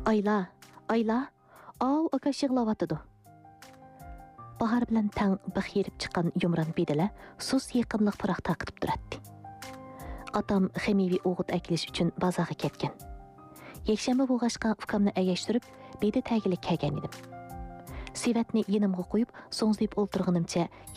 Ayla, av akash yig'lavatidi. Bahar bilan tang bixirib chiqqan yumran bedala sus yaqinliq poroq taqitib turadi. Atam ximiviy o'g'it akilish uchun bozorga ketgan. Yakshanba bo'g'ashqa ukamni agashtirib, bedi tagilik kelgan edim. Sivatni yenimga qo'yib, so'ngzib o'ltirganimcha